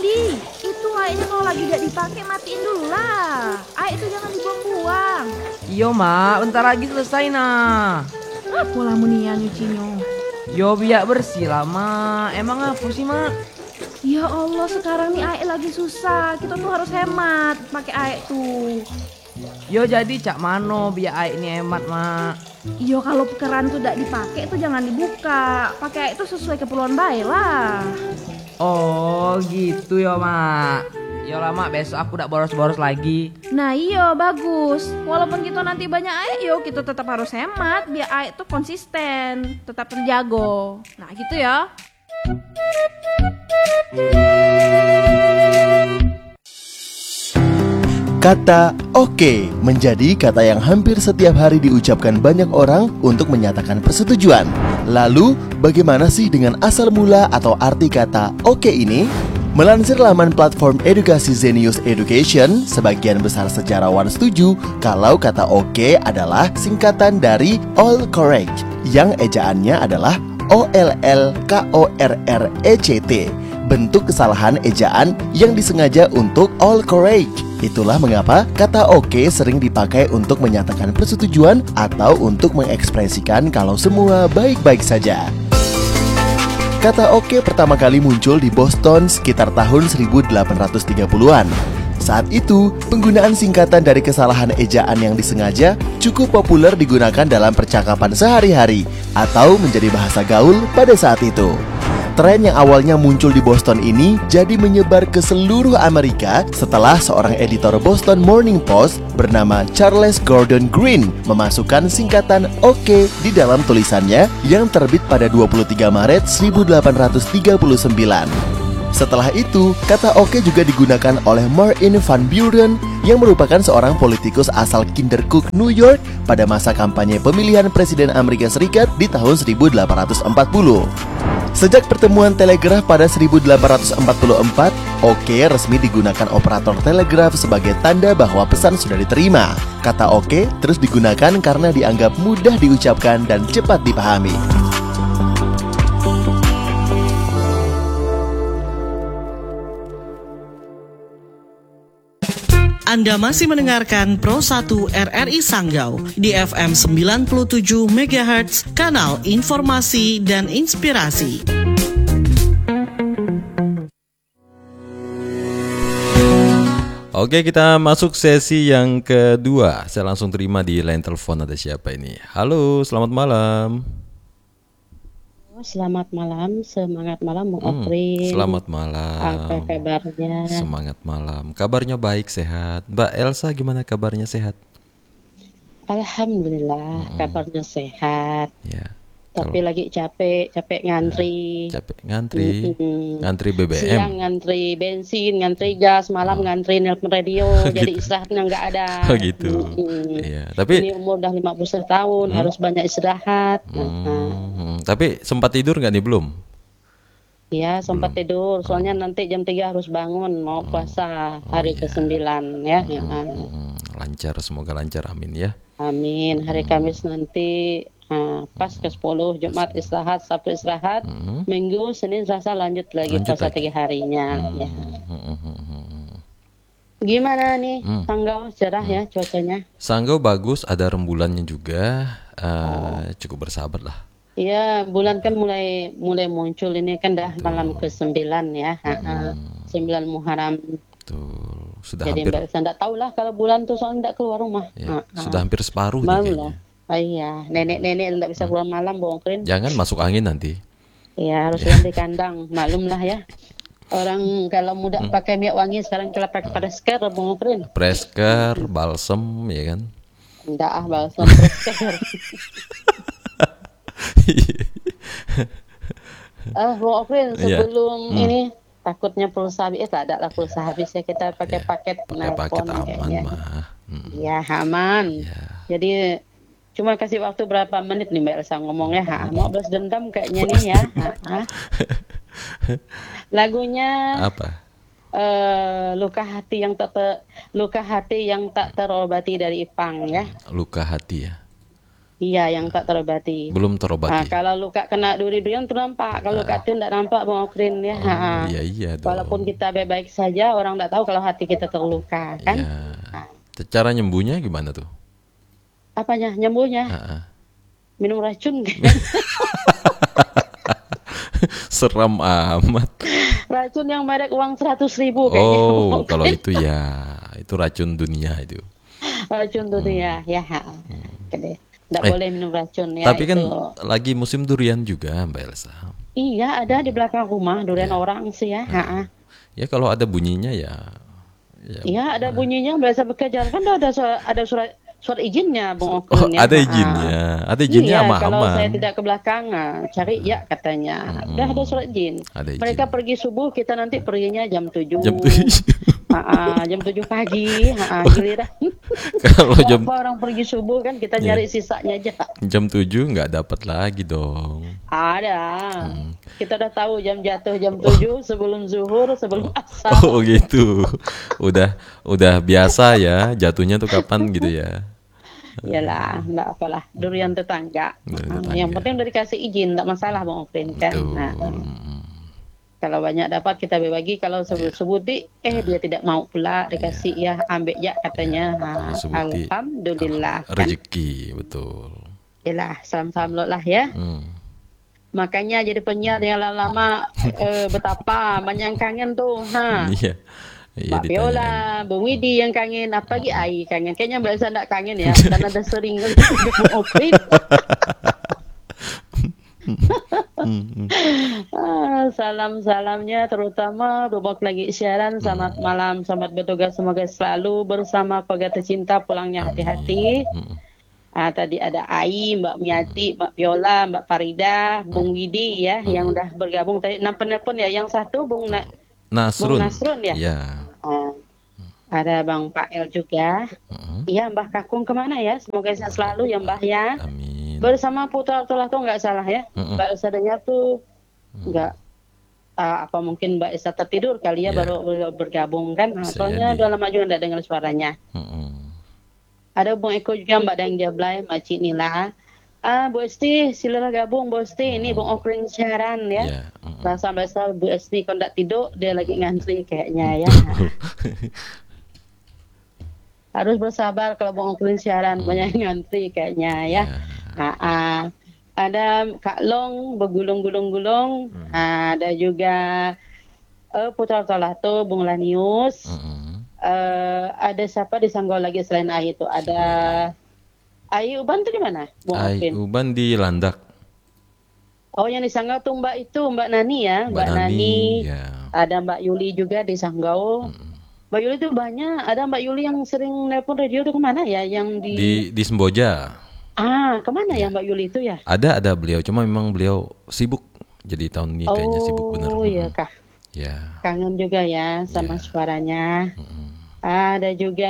Edi, itu airnya kalau lagi gak dipakai matiin dulu lah. Air itu jangan dibuang-buang. Iyo mak, bentar lagi selesai nah. Apa lah munian nyucinya? Yo biar bersih lah mak. Emang apa sih mak? Ya Allah, sekarang nih air lagi susah. Kita tuh harus hemat pakai air tuh. Yo jadi cak mano biar air ini hemat mak. Iya, kalau keran tuh gak dipakai tuh jangan dibuka. Pakai air itu sesuai keperluan baik lah. Oh gitu yo mak. Yo lah mak, besok aku udah boros-boros lagi. Nah iya, bagus. Walaupun kita nanti banyak air, yo kita tetap harus hemat biar air tuh konsisten, tetap terjaga. Nah gitu ya. Kata oke menjadi kata yang hampir setiap hari diucapkan banyak orang untuk menyatakan persetujuan. Lalu, bagaimana sih dengan asal mula atau arti kata oke ini? Melansir laman platform edukasi Zenius Education, sebagian besar sejarawan setuju kalau kata oke adalah singkatan dari all correct, yang ejaannya adalah OLLKORRECT, bentuk kesalahan ejaan yang disengaja untuk all correct. Itulah mengapa kata oke sering dipakai untuk menyatakan persetujuan atau untuk mengekspresikan kalau semua baik-baik saja. Kata oke pertama kali muncul di Boston sekitar tahun 1830-an. Saat itu, penggunaan singkatan dari kesalahan ejaan yang disengaja cukup populer digunakan dalam percakapan sehari-hari atau menjadi bahasa gaul pada saat itu. Tren yang awalnya muncul di Boston ini jadi menyebar ke seluruh Amerika setelah seorang editor Boston Morning Post bernama Charles Gordon Green memasukkan singkatan oke di dalam tulisannya yang terbit pada 23 Maret 1839. Setelah itu, kata oke juga digunakan oleh Martin Van Buren yang merupakan seorang politikus asal Kinderhook, New York pada masa kampanye pemilihan Presiden Amerika Serikat di tahun 1840. Sejak pertemuan telegraf pada 1844, oke resmi digunakan operator telegraf sebagai tanda bahwa pesan sudah diterima. Kata oke terus digunakan karena dianggap mudah diucapkan dan cepat dipahami. Anda masih mendengarkan Pro 1 RRI Sanggau di FM 97 MHz, kanal informasi dan inspirasi. Oke, kita masuk sesi yang kedua. Saya langsung terima di line telepon, ada siapa ini? Halo, selamat malam. Selamat malam, semangat malam Bung Oprin. Selamat malam. Apa kabarnya? Semangat malam. Kabarnya baik, sehat. Mbak Elsa gimana kabarnya, sehat? Alhamdulillah, kabarnya sehat. Ya. Tapi lagi capek ngantri. Capek ngantri. Ngantri BBM. Siang ngantri bensin, ngantri gas, malam ngantri nelpon radio. Jadi istirahatnya nggak ada. Oh gitu. Iya, tapi ini umur udah 51 tahun, harus banyak istirahat. Tapi sempat tidur nggak nih, belum? Iya, sempat tidur. Soalnya nanti jam 3 harus bangun mau puasa hari ke-9 ya. Lancar, semoga lancar, amin ya. Amin. Hari Kamis nanti pas ke-10, Jumat istirahat, Sabtu istirahat, Minggu, Senin, Selasa lanjut lagi puasa 3 harinya. Ya. Gimana nih Sanggau, cerah ya cuacanya? Sanggau bagus, ada rembulannya juga, cukup bersahabat lah. Iya, bulan kan mulai muncul ini kan dah malam ke-9 ya. 9 Muharram. Betul. Sudah jadi hampir. Saya enggak tahu lah kalau bulan tuh soalnya enggak keluar rumah. Ya, sudah hampir separuh nih kayaknya. Iya, nenek-nenek enggak bisa keluar malam, Bung Krin. Jangan masuk angin nanti. Iya, harus ganti kandang. Maklum lah ya. Orang kalau muda pakai minyak wangi, sekarang kita pakai Presker, Bung Krin. Presker, balsem, ya kan? Enggak balsem Presker. Bung Krin, sebelum ini takutnya pulsa habis, tak ada lah pulsa habis ya, kita pakai paket paket aman mah. Ya aman. Jadi cuma kasih waktu berapa menit nih Mbak Elsa ngomongnya, mau balas dendam kayaknya nih ya. Lagunya apa? luka hati yang tak terobati dari Ipang ya. Luka hati ya. Iya, yang tak terobati. Belum Nah, terobati. kalau luka kena duri-durian tuh nampak, kalau luka itu tidak nampak Bang Okrin ya. Oh, iya dong. Walaupun kita baik-baik saja, orang tidak tahu kalau hati kita terluka kan. Iya. Nah, Cara nyembuhnya gimana tuh? apanya nyembuhnya? Ah. Minum racun kan? Seram amat. Racun yang merek uang 100.000 kayaknya. Oh, kalau itu ya, itu racun dunia itu. Racun tuh ya, ya. Oke. Tidak boleh minum racun ya. Tapi kan itu. lagi musim durian juga, Mbak Elsa. Iya, ada di belakang rumah durian orang sih ya. Ya kalau ada bunyinya ya. Iya, ada bunyinya biasa bekerja kan ada surat izinnya Bang Oh, Okun ya. ada izinnya. Ada izinnya Iya, sama kalau aman. saya tidak ke belakang, cari ya katanya. Udah ada surat izin. Ada izin. Mereka pergi subuh, kita nanti perginya jam 7. Jam 7. Jam 7 pagi, giliran. Kalau jam Orang pergi subuh kan kita nyari sisanya aja. jam 7 nggak dapat lagi dong. Ada. Kita udah tahu jam jatuh jam 7 sebelum zuhur, sebelum asar. Oh gitu. Udah biasa ya jatuhnya tuh kapan gitu ya. Iyalah, enggak apalah. Durian tetangga. Durian tetangga. Yang penting udah dikasih izin, enggak masalah Bang Okrin kan. Tuh. Nah, kalau banyak dapat kita berbagi, kalau sebuti dia tidak mau pula dikasih ya ambil ya katanya. Sebuti. Alhamdulillah kan. Rezeki, betul. Yalah, salam-salam lah ya. Makanya jadi penyiar yang lama-lama betapa banyak yang kangen tuh. Iya. Iya Mbak ditanyain. Viola, Bung Widi yang kangen, apa lagi Ai kangen. Kayaknya Mbak Elsa enggak kangen ya, karena ada sering kali Bung Okrin. Salam-salamnya terutama Bobok lagi siaran. Selamat malam, selamat bertugas, semoga selalu bersama keluarga tercinta, pulangnya hati-hati. Tadi ada Ai, Mbak Miati, Mbak Viola, Mbak Farida, Bung Widi ya yang udah bergabung tadi. Penelpon ya, yang satu Bung Nasrun. Bung Nasrun ya. Iya. Ada Bang Pak El juga. Iya, Mbah Kakung kemana ya? Semoga sehat selalu ya Mbah ya. Amin. Bersama Putra Tolah tuh nggak salah ya. Mbak Elsa dengar tuh nggak apa mungkin Mbak Elsa tertidur kali ya, baru bergabung kan. Soalnya udah lama juga nggak dengar suaranya. Ada Bung Eko juga, Mbak Dang Jablay, Mbak Cik Nila. Bu Esti, silakan gabung Bu Esti. Ini Bung Okrin siaran ya. Rasa Bu Esti kalau nggak tidur dia lagi ngantri kayaknya ya. Harus bersabar kalau Bung Okrin siaran, banyak yang ngantri kayaknya ya. Ada Kak Long bergulung-gulung-gulung. Ada juga Putra Tolato, Bung Lanius. Ada siapa di Sanggau lagi selain Ai itu? Ada Ai Uban tuh di mana? Bung Ai Okrin. Uban di Landak. Oh, yang di Sanggau tuh Mbak itu, Mbak Nani ya, Mbak Nani. Ya. Ada Mbak Yuli juga di Sanggau. Mbak Yuli tuh banyak. Ada Mbak Yuli yang sering nelpon radio tuh kemana ya? Yang Di Semboja. Kemana ya Mbak Yuli itu ya? Ada beliau, cuma memang beliau sibuk. Jadi tahun ini kayaknya sibuk bener. Oh iya kah. Ya. Kangen juga ya sama suaranya. Ada juga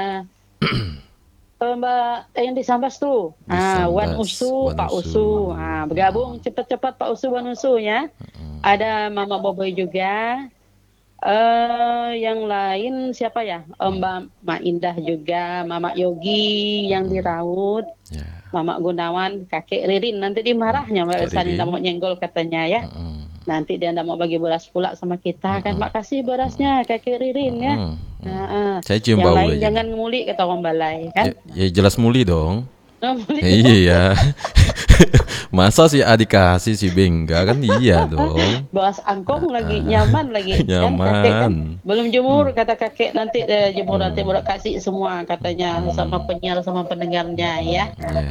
Mbak yang di Sambas tuh. Wan Usu, Pak Usu. Bergabung cepat-cepat Pak Usu, Wan Usu ya. Ada Mama Boboy juga. Yang lain siapa ya? Mbak Indah juga, Mama Yogi yang di Raut. Mama Gunawan, Kakek Ririn. Nanti dimarahnya Mbak Elsa tidak mau nyenggol katanya ya. Nanti dia tidak mau bagi beras pula sama kita kan. Makasih berasnya Kakek Ririn ya. Saya cium yang bau lain aja. jangan muli kata orang balai kan. Ya jelas muli dong. Muli. Iya. Masa si A dikasih si B enggak kan, iya dong. Bawas angkong lagi nyaman lagi. Nyaman. Kan, kakek, kan? Belum jemur kata kakek, nanti jemur nanti baru kasih semua katanya sama penyiar sama pendengarnya ya.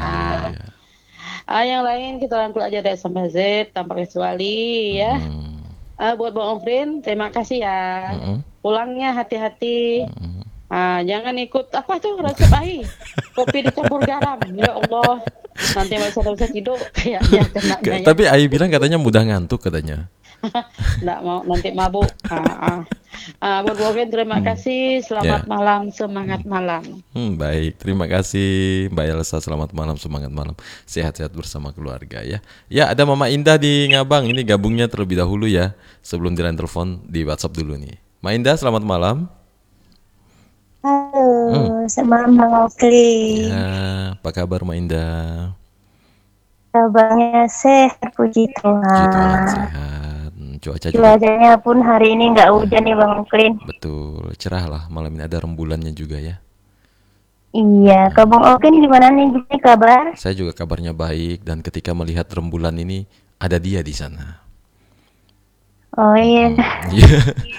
Yang lain kita rangkul aja dari sampai Z tanpa kecuali ya. Buat Bang Okrin, terima kasih ya. Pulangnya hati-hati. Jangan ikut apa tuh resep Ai. Kopi dicampur garam. Ya Allah. Nanti masa bisa tidur kayaknya kena. Tapi Ai bilang katanya mudah ngantuk katanya. Nggak mau nanti mabuk. Buat Bang Okrin terima kasih. Selamat malam, semangat malam. Baik, terima kasih Mbak Elsa, selamat malam, semangat malam. Sehat-sehat bersama keluarga ya. Ya, ada Mama Indah di Ngabang. Ini gabungnya terlebih dahulu ya. Sebelum di line telepon di WhatsApp dulu nih. Mbak Indah, selamat malam. Halo, selamat malam Bang Okrin. Ya, apa kabar Mbak Indah? Kabarnya sehat, puji Puji Tuhan Tuhan. sehat. Cuaca juga Cuacanya pun hari ini nggak hujan nih Bang Oklin. betul cerah lah. Malam ini ada rembulannya juga ya. Iya, kalau Bang Oklin gimana nih kabar? Saya juga kabarnya baik dan ketika melihat rembulan ini ada dia di sana. Oh iya, Iya.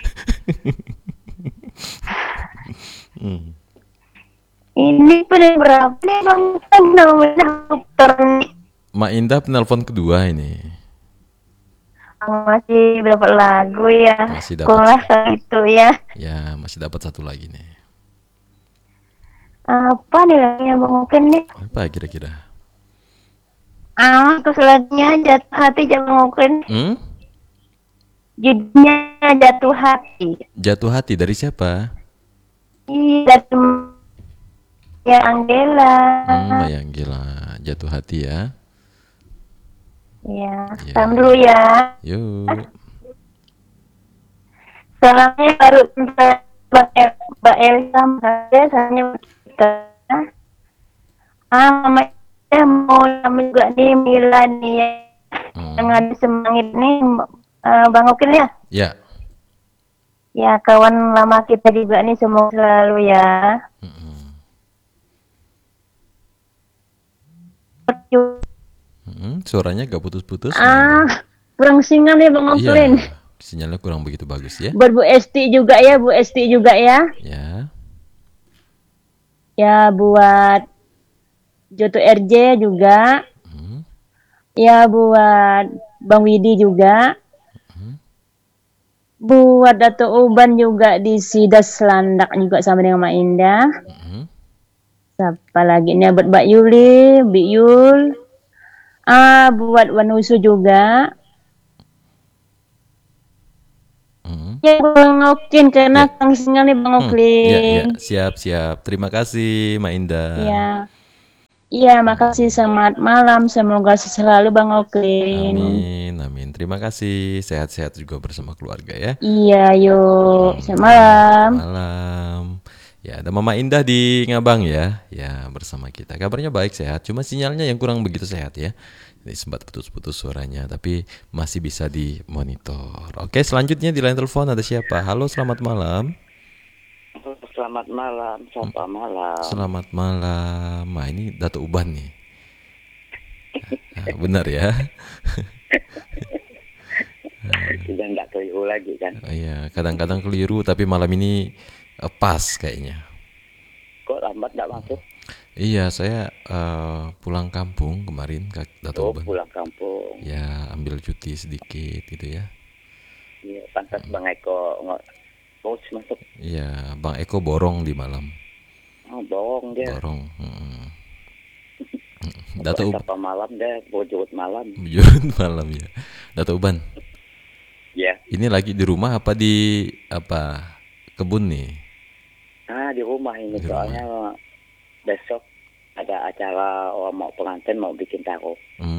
ini pengen berapa nih Bang Oklin namanya dokter nih? Mak Indah penelpon kedua ini. Masih berapa lagu ya? Masih dapat. Sekolah itu ya. Ya, masih dapat satu lagi nih. Apa nih lagunya Bang Oklin nih? Apa kira-kira? Terus lagunya Jatuh Hati Bang Oklin. Judulnya Jatuh Hati. Jatuh hati dari siapa? Iya, ya Angela. Mbak Anggela, jatuh hati ya. Iya, Iya. salam dulu ya. Yuk. Salamnya baru Mbak Elsa, salamnya kita. Mama mau nama juga nih Mila nih ya. Yang ada semangit nih Bang Oklin ya. Ya. Ya kawan lama kita juga nih semoga selalu ya. Suaranya gak putus-putus. Kurang singan nih Bang Oklin. Iya. Sinyalnya kurang begitu bagus ya. Buat Bu Esti juga ya, Bu Esti juga ya. Ya. Ya buat Joto RJ juga. Ya buat Bang Widi juga. Buat Dato Uban juga di Sidas Landak juga sama dengan Mak Indah. Siapa lagi nih buat Mbak Yuli, Bi Yul. Buat Wanusu juga. Ya Bang Oklin karena Kang Singa nih Bang Oklin. Ya, siap. Terima kasih Mak Indah. Ya. Iya, makasih, selamat malam. Semoga selalu Bang Oklin. Amin. Terima kasih. Sehat-sehat juga bersama keluarga ya. Iya, yuk. Selamat malam. Malam. Ya, ada Mama Indah di Ngabang ya. Ya, bersama kita. Kabarnya baik, sehat. Cuma sinyalnya yang kurang begitu sehat ya. Jadi sempat putus-putus suaranya, tapi masih bisa dimonitor. Oke, selanjutnya di line telepon ada siapa? Halo, selamat malam. Selamat malam, sapa malam. Selamat malam. Nah, ini Dato Uban nih. Benar ya. Sudah nggak keliru lagi kan? Iya, kadang-kadang keliru tapi malam ini pas kayaknya. Kok lambat nggak masuk? Iya, saya pulang kampung kemarin, Kak Dato Uban. Pulang kampung. Ya, ambil cuti sedikit gitu ya. Iya, pantas Bang Eko mau masuk. Iya, Bang Eko borong di malam. Oh, bohong dia. Borong. Dato Uban. Apa malam deh, bojot malam. Bojot malam ya. Dato Uban. Ya. Ini lagi di rumah apa di kebun nih? Di rumah ini soalnya besok ada acara orang mau pengantin mau bikin taruh.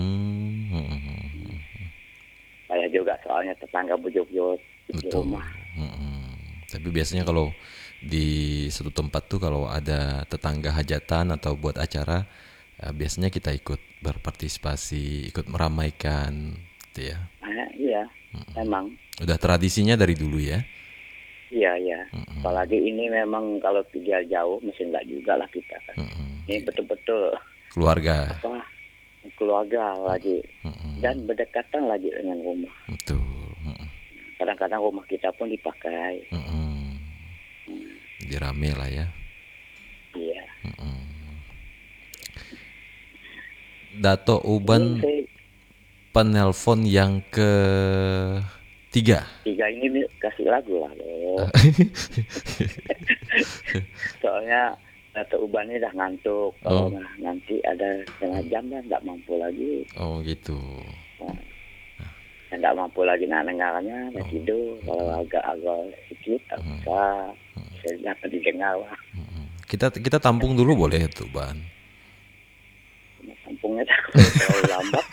Saya juga soalnya tetangga bujut-bujut di rumah. Tapi biasanya kalau di satu tempat tuh kalau ada tetangga hajatan atau buat acara, biasanya kita ikut berpartisipasi, ikut meramaikan, gitu ya. Iya, memang. Udah tradisinya dari dulu ya. Iya. Apalagi ini memang kalau tinggal jauh, mesti enggak juga lah kita kan. Ini betul-betul keluarga. Keluarga lagi. Dan berdekatan lagi dengan rumah. Betul. Kadang-kadang rumah kita pun dipakai. Jadi rame lah ya. Iya. Dato Uban penelpon yang ketiga. Tiga ini kasih lagu lah loh. Soalnya Dato Uban ini udah ngantuk. Kalau nanti ada setengah jam kan nggak mampu lagi. Oh gitu. Nggak mampu lagi dengarnya, tidur. Kalau agak-agak sedikit, bisa dapat didengar lah. Kita tampung dulu boleh tuh, Ban? Tampungnya takut terlalu lambat.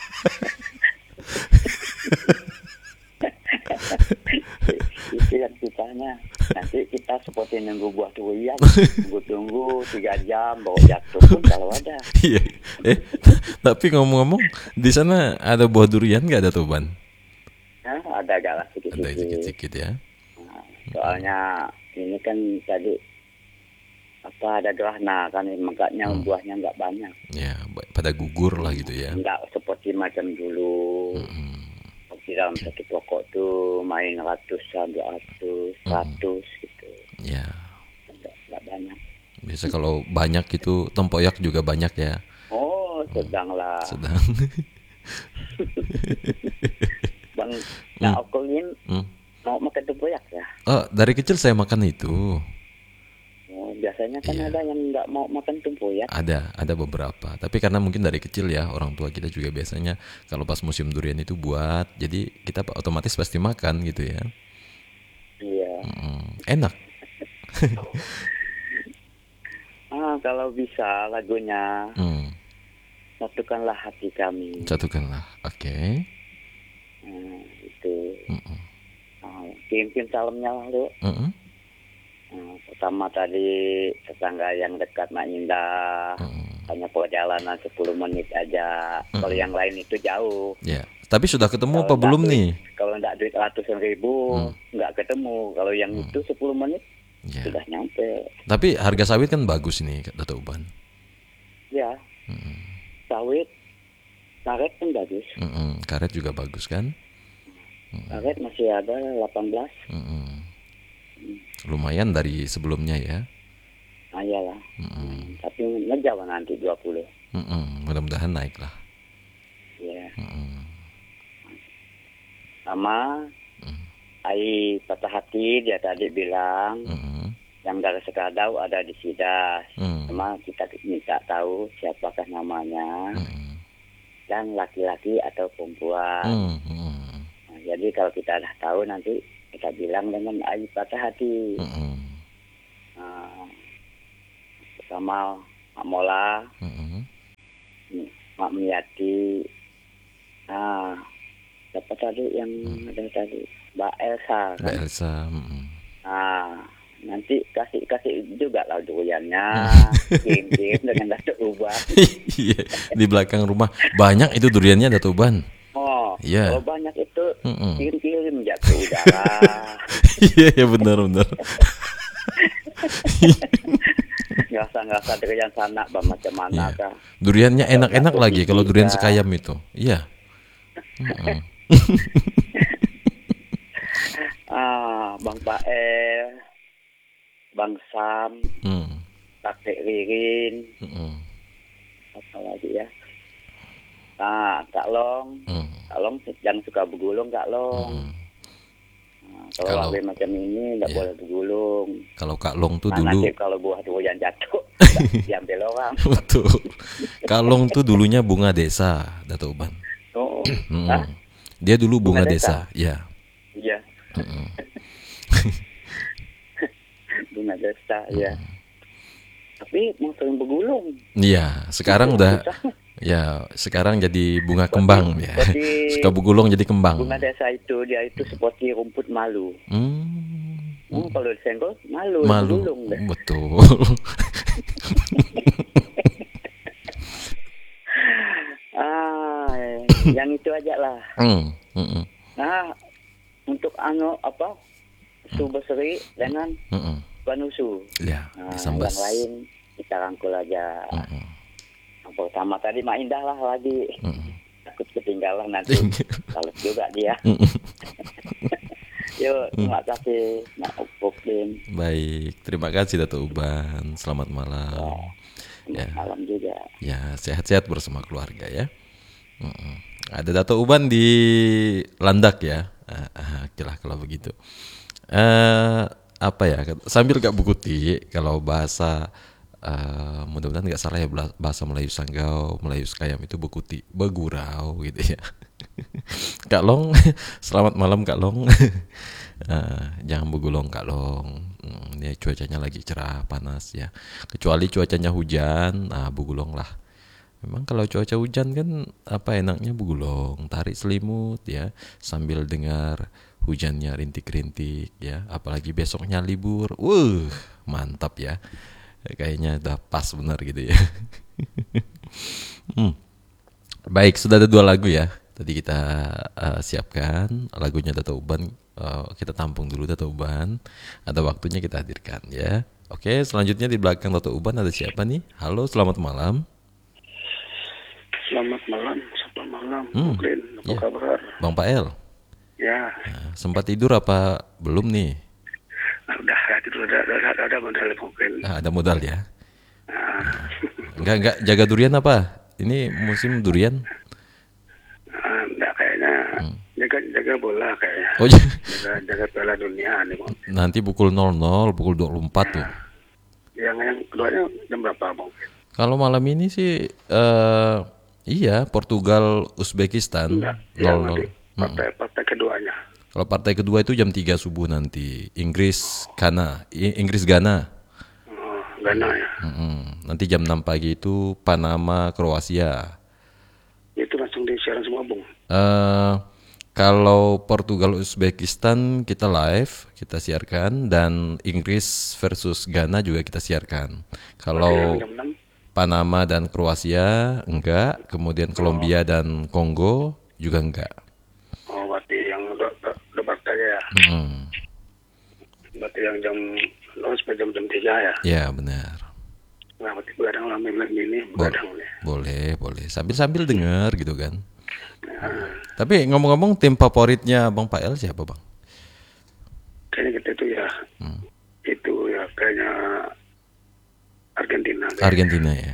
Itu yang kitanya. Nanti kita seperti nunggu buah durian, tunggu 3 jam baru jatuh pun kalau ada. Iya. Tapi ngomong-ngomong, di sana ada buah durian nggak ada tuh Ban? Nah, ada agak lah Ada sedikit-sedikit. sedikit-sedikit ya. Nah, soalnya ini kan tadi ada gerhana kan, makanya buahnya nggak banyak. Ya, pada gugur lah gitu ya. Nggak seperti macam dulu. Di dalam satu pokok tuh main ratusan, 200, 100 gitu. Ya, Nggak banyak. biasa kalau banyak itu tempoyak juga banyak ya. Oh, sedang lah. Sedang. Bang, nah aku ini Hmm. mau makan tempoyak ya. Oh, dari kecil saya makan itu. Oh, biasanya kan Iya. ada yang nggak mau makan tempoyak. Ada beberapa. Tapi karena mungkin dari kecil ya, orang tua kita juga biasanya kalau pas musim durian itu buat, jadi kita otomatis pasti makan gitu ya. Iya. Enak. Kalau bisa lagunya Hmm. satukanlah hati kami. Satukanlah. Oke. Itu. Kirim salamnya lalu. Pertama tadi tetangga yang dekat Mak Indah, hanya perjalanan 10 menit aja. Kalau yang lain itu jauh. Ya. Tapi sudah ketemu Kalau apa nggak belum duit- nih? Kalau enggak duit ratusan ribu, nggak ketemu. Kalau yang itu 10 menit Ya. sudah nyampe. Tapi harga sawit kan bagus nih, Dato' Uban. Ya, sawit, karet pun bagus. Karet juga bagus kan? Karet masih ada 18. Lumayan dari sebelumnya ya. Iyalah. Tapi ngejauh nanti 20. Mudah-mudahan naik lah. Ya. Sama Ai patah hati dia tadi bilang yang dari Sekadau ada di Sidas. Cuma kita minta tahu siapakah namanya dan laki-laki atau perempuan. Nah, jadi kalau kita dah tahu nanti kita bilang dengan Ai patah hati. Sama Mak Mola, Mak Miati. Siapa tadi yang ada tadi? Mbak Elsa. Kan? Mbak Elsa. Nanti kasih juga lah duriannya. Kirim dengan Dato' Uban. Iya, di belakang rumah banyak itu duriannya, Dato' Uban. Oh, Iya. kalau banyak itu kirim jatuh udara. Iya, benar. Ngerasa durian sana macam mana Iya. kah? Duriannya enak-enak lagi kalau durian sekayam itu. Iya. Bang Pael, Bang Sam, Kakek Ririn, apa lagi ya? Kak Long, yang suka bergulung Kak Long. Kalau lawe macam ini nggak boleh bergulung. Kalau Kak Long tuh dulu. Nanti kalau buah durian jatuh diambil orang. Betul. Kak Long tuh dulunya bunga desa, Dato' Uban. Oh, Dia dulu bunga desa, ya. Iya. Bunga desa, ya. Tapi mau sering bergulung. Iya, sekarang udah. Ya, sekarang jadi bunga kembang ya. Suka bergulung jadi kembang. Bunga desa itu dia itu seperti rumput malu. Kalau disenggol malu. Bergulung deh. Betul. Yang itu aja lah. Nah, untuk Subesri dengan Banusu. Ya, Yang lain kita rangkul aja. Yang pertama tadi Mak Indah lah lagi. Takut ketinggalan nanti. Kalau juga dia. Yuk, terima kasih Mak Upin. Baik, terima kasih Dato' Uban. Selamat malam. Malam juga. Ya, sehat-sehat bersama keluarga ya. Ada Dato' Uban di Landak ya. Oke lah kalau begitu. Apa ya? Sambil gak bukuti kalau bahasa mudah-mudahan nggak salah ya, bahasa Melayu Sanggau, Melayu Sekayam itu bekuti, begurau gitu ya. Kak Long, selamat malam Kak Long. Jangan begulung Kak Long. Ini cuacanya lagi cerah panas ya. Kecuali cuacanya hujan, begulung lah. Memang kalau cuaca hujan kan apa enaknya begulung, tarik selimut ya, sambil dengar hujannya rintik-rintik ya. Apalagi besoknya libur, mantap ya. Kayaknya udah pas benar gitu ya. Baik, sudah ada 2 lagu ya. Tadi kita siapkan lagunya Dato Uban. Kita tampung dulu Dato Uban. Ada waktunya kita hadirkan ya. Oke, selanjutnya di belakang Dato Uban ada siapa nih? Halo, selamat malam. Selamat malam. Mungkin apa kabar? Bang Pael. Ya. Nah, sempat tidur apa belum nih? Udah tidur, ada modal mungkin. Ada modal ya. Enggak jaga durian apa? Ini musim durian. Enggak kayaknya. Jaga bola kayaknya. Oh, jaga Piala Dunia nih. Nanti pukul 00, pukul 24 tuh. Yang keduanya jam berapa mungkin? Kalau malam ini sih iya, Portugal Uzbekistan 0-0. Partai keduanya. Kalau partai kedua itu jam 3 subuh nanti. Inggris Ghana. Ghana ya. Nanti jam 6 pagi itu Panama Kroasia. Itu langsung disiaran semua, Bung. Kalau Portugal Uzbekistan kita live, kita siarkan, dan Inggris versus Ghana juga kita siarkan. Kalau Panama dan Kroasia enggak, kemudian Kolombia dan Kongo juga enggak. Oh, berarti yang udah partai ya. Berarti yang jam sampai jam 3 ya. Ya, benar. Nah, berarti begadang lama ini begadang nih. Boleh. Sambil dengar gitu kan. Tapi ngomong-ngomong, tim favoritnya Bang Pael siapa, Bang? Kayaknya kita itu ya. Itu ya kayaknya Argentina. Argentina ya.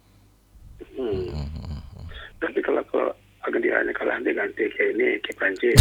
Tapi kalau Argentina kalah nanti ganti kayak ini ke Prancis.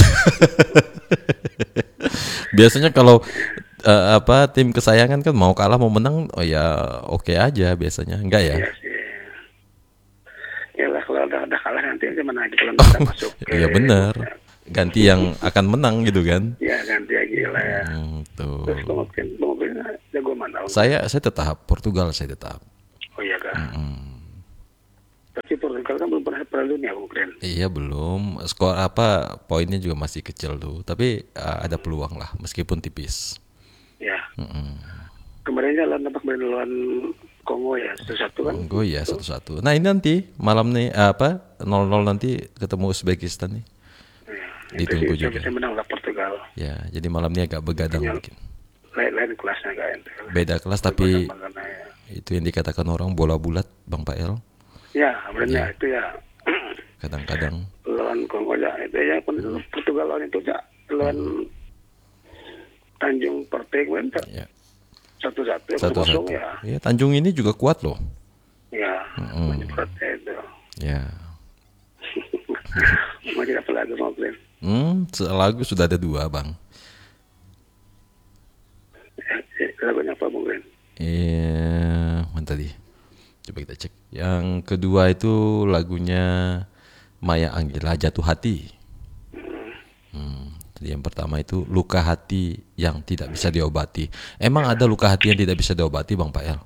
Biasanya kalau tim kesayangan kan mau kalah mau menang, oh ya oke aja biasanya, enggak ya? Iya sih. Yalah kalau udah kalah nanti aja mana lagi kalau kita masuk. Iya benar. Ganti yang akan menang gitu kan? Iya ganti aja lah ya. Tuh. Terus mungkin jago mana? Saya tetap Portugal, saya tetap. Oh iya kan. Tapi Portugal kan belum pernah Piala Dunia mungkin. Iya belum. Skor poinnya juga masih kecil tuh. Tapi ada peluang lah meskipun tipis. Ya. Kemarinnya lawan Kongo ya 1-1 kan. Kongo ya 1-1. Nah ini nanti malam nih 0-0 nanti ketemu Uzbekistan nih. Ya, ditunggu juga. Bisa menang lah Portugal. Ya jadi malam ini agak begadang mungkin. Lain kelasnya kan. Beda kelas tapi itu yang dikatakan orang bola bulat Bang Pael. Ya benar itu ya. Kadang-kadang lawan Kongo ya itu ya Portugal lawan itu ya lawan Tanjung Pertek kan. Ya. 1-1 ya. Ya, Tanjung ini juga kuat loh. Ya, Pertek itu. Ya. Mau apa lagi mau Glenn? Lagu sudah ada 2 Bang. Lagunya apa Bang Glenn? Mana tadi? Coba kita cek. Yang kedua itu lagunya Maya Anggela, Jatuh Hati. Jadi yang pertama itu luka hati yang tidak bisa diobati. Emang ada luka hati yang tidak bisa diobati Bang Pael?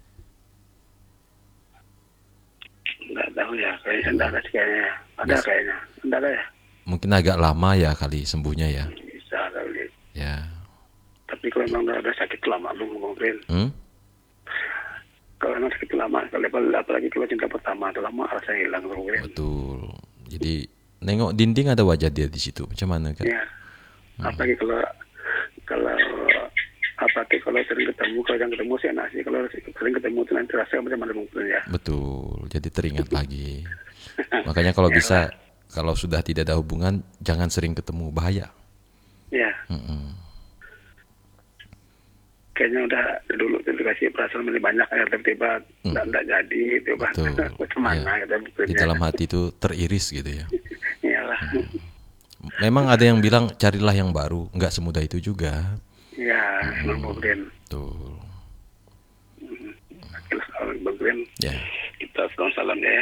Enggak tahu ya, kayaknya ada kayaknya. Enggak ada ya. Mungkin agak lama ya kali sembuhnya ya. Bisa kali. Ya. Tapi kalau memang udah sakit lama mungkin. Kalau memang sakit lama, apalagi kalau cinta pertama itu lama rasanya hilang mungkin. Betul. Jadi nengok dinding ada wajah dia di situ. Macam mana kan? Iya. Apalagi kalau sering ketemu, kalau yang ketemu sih enak sih. Kalau sering ketemu itu nanti rasanya macam mana mungkin ya. Betul. Jadi teringat lagi. Makanya kalau bisa, kalau sudah tidak ada hubungan, jangan sering ketemu, bahaya. Iya. Kayaknya udah dulu dikasih perasaan lebih banyak ya, tiba-tiba tidak jadi, tiba macam mana ya. Di dalam hati itu teriris gitu ya. Iyalah. Memang ada yang bilang carilah yang baru, nggak semudah itu juga. Ya, mungkin. Tuh. Bang Glenn, kita salam ya.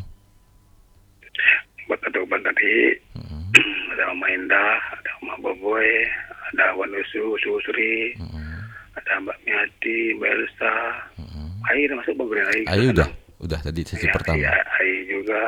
Buat Uban tadi, ada Mama Indah, ada Mama Boboy, ada Wan Usri, ada Mbak Miati, Mbak Elsa, Ai udah masuk Bang Glenn. Ai udah tadi sesi pertama. Ya, Ai juga,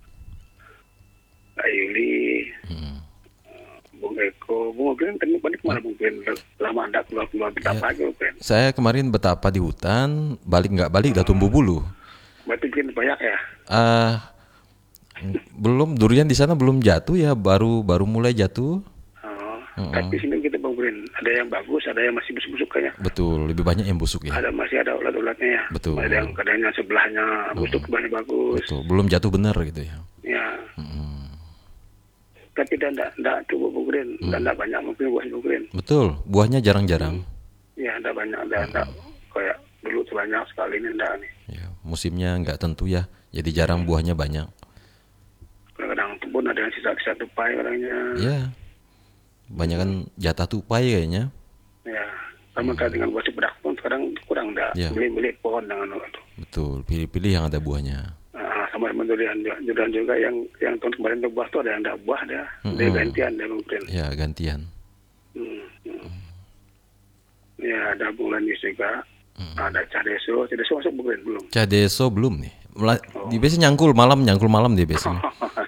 Ayuli, Bung Eko, Bung Glenn tadi kemana Bung Glenn? Lama anda keluar betapa aja Bung Glenn. Saya kemarin betapa di hutan, balik nggak balik udah tumbuh bulu. Berarti Glenn banyak ya? Belum, durian di sana belum jatuh ya, baru mulai jatuh. Tapi sini kita Bang Brin, ada yang bagus, ada yang masih busuk-busuk kayaknya. Betul, lebih banyak yang busuk ya. Masih ada ulat-ulatnya ya. Betul. Ada yang kadangnya sebelahnya busuk, banyak bagus. Betul, belum jatuh benar gitu ya. Ya. Tapi tidak tubuh Bang Brin, tidak banyak mungkin buah Bang Brin. Betul, buahnya jarang-jarang. Ya, tidak banyak, tidak kayak dulu sebanyak sekali ini tidak nih. Ya, musimnya nggak tentu ya, jadi jarang buahnya banyak. Kadang kebun ada yang sisa-sisa tupai kadangnya. Ya, banyak kan jatah tupai kayaknya. Ya, sama dengan buah cipedak pun sekarang kurang dah. Ya. Beli pohon dengan itu. Betul, pilih-pilih yang ada buahnya. Sama durian juga yang tahun kemarin berbuah tuh ada yang tidak buah dah. Dia gantian dia mungkin. Ya, gantian. Ya, ada bulan juga. Ada cadeso masuk bulan belum? Cadeso belum nih. Di biasanya nyangkul malam dia biasanya.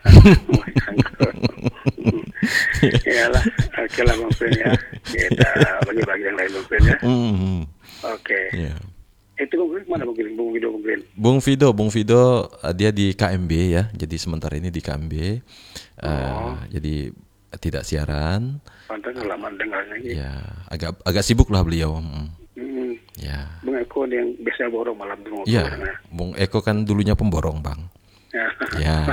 Iyalah, oke lah Bang Prin ya. Kita bagi-bagi yang lain Bang Prin ya. Oke. Ya. Itu Bang Prin mana Bang Fido Bang Prin? Bung Fido dia di KMB ya. Jadi sementara ini di KMB. Jadi tidak siaran. Pantas lama dengarnya gitu. Ya, agak sibuk lah beliau. Ya. Bung Eko yang biasa borong malam tuh. Ya, Bung Eko kan dulunya pemborong Bang. Ya.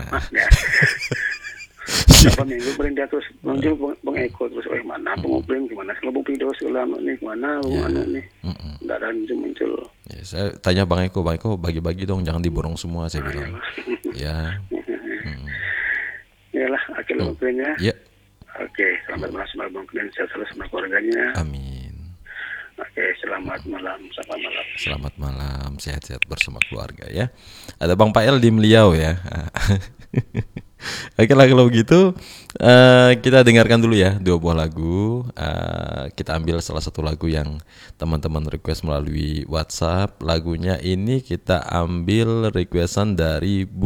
Berapa minggu Brin dia terus muncul Bung Eko terus mana Bung Brin gimana kalau Bung Fido selama nih gimana Bung Anu nih nggak ada muncul. Ya, saya tanya Bang Eko bagi-bagi dong, jangan diborong semua saya bilang. Ya. Iyalah, akhirnya Bung Brin ya. Ya. Oke, selamat malam sama Bung Brin, sehat selalu sama keluarganya. Amin. Oke, selamat malam. Selamat malam, sehat-sehat bersama keluarga ya. Ada Bang Pael di Meliau ya. Oke lah kalau begitu kita dengarkan dulu ya 2 buah lagu. Kita ambil salah satu lagu yang teman-teman request melalui WhatsApp. Lagunya ini kita ambil requestan dari